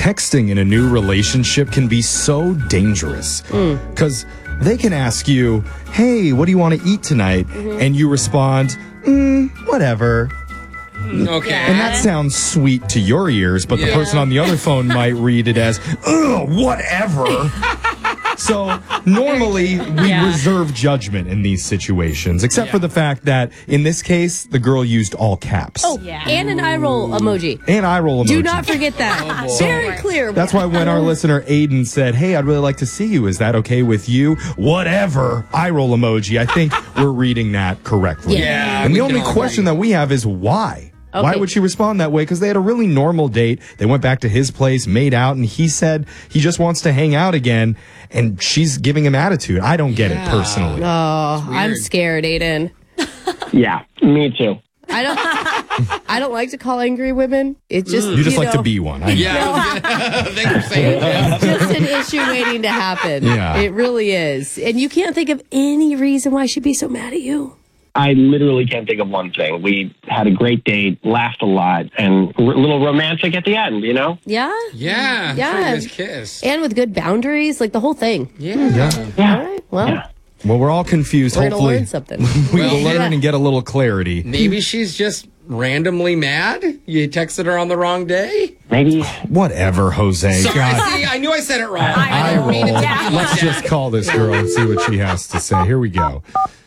texting in a new relationship can be so dangerous because they can ask you, hey, what do you want to eat tonight? And you respond, whatever. Okay. And that sounds sweet to your ears, but the person on the other phone might read it as, ugh, whatever. So normally we reserve judgment in these situations, except for the fact that in this case, the girl used all caps. Oh, and an eye roll emoji. And eye roll emoji. Do not forget that. Very clear. That's why when our listener Aiden said, hey, I'd really like to see you, is that okay with you? Whatever. Eye roll emoji. I think we're reading that correctly. Yeah. And the only question that we have is why? Okay. Why would she respond that way? Because they had a really normal date. They went back to his place, made out, and he said he just wants to hang out again, and she's giving him attitude. I don't get it personally. Oh, I'm scared, Aiden. Yeah, me too. I don't like to call angry women. It's just You just like know, to be one. I know. Yeah. Thanks for saying that. just an issue waiting to happen. Yeah. It really is. And you can't think of any reason why she'd be so mad at you. I literally can't think of one thing. We had a great date, laughed a lot, and a little romantic at the end, you know? Yeah? Yeah. Yeah. Sure, you guys kiss. And with good boundaries, like the whole thing. Yeah. All right. Well, Well, we're all confused. we're going to Hopefully, learn something. we will learn and get a little clarity. Maybe she's just randomly mad. You texted her on the wrong day. Maybe. Whatever, Jose. Sorry, God. see, I knew I said it wrong. I didn't mean it roll. to be like Let's that. just call this girl and see what she has to say. Here we go.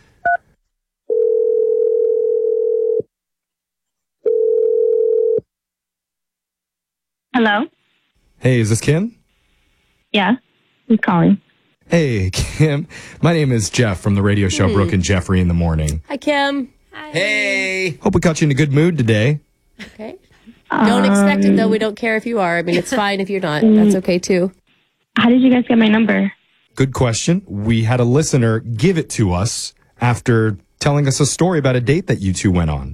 Hello? Hey, is this Kim? Yeah. Who's calling? Hey, Kim. My name is Jeff from the radio show Brooke and Jeffrey in the Morning. Hi, Kim. Hey. Hope we got you in a good mood today. Okay. Don't expect it, though. We don't care if you are. I mean, it's fine if you're not. That's okay, too. How did you guys get my number? Good question. We had a listener give it to us after telling us a story about a date that you two went on.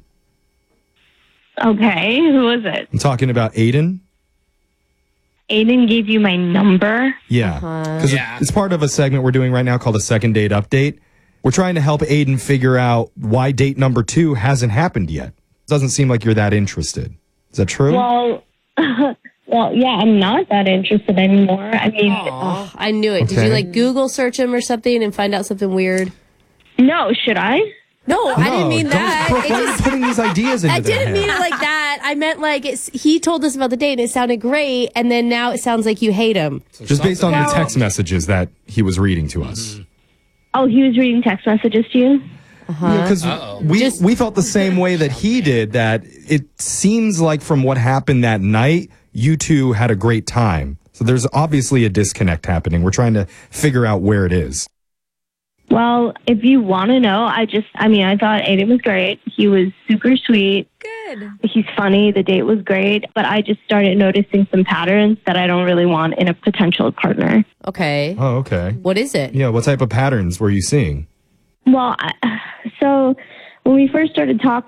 Okay. Who was it? I'm talking about Aiden. Aiden gave you my number? Yeah. Because Yeah. it's part of a segment we're doing right now called a second date update. We're trying to help Aiden figure out why date number 2 hasn't happened yet. Doesn't seem like you're that interested. Is that true? Well, yeah, I'm not that interested anymore. I mean, Oh, I knew it. Did you, Okay. like, Google search him or something and find out something weird? no, should I? No, I didn't mean that. Brooke, It why are you just- putting these ideas into I their didn't mean head? it like that. I meant like he told us about the date and it sounded great, and then now it sounds like you hate him. Just based on the text messages that he was reading to us. Oh, he was reading text messages to you? Because we felt the same way that he did, that it seems like from what happened that night, you two had a great time. So there's obviously a disconnect happening. We're trying to figure out where it is. Well, if you want to know, I thought Aiden was great. He was super sweet. Good. He's funny. The date was great. But I just started noticing some patterns that I don't really want in a potential partner. Okay. Oh, okay. What is it? Yeah, what type of patterns were you seeing? Well, so when we first started talking,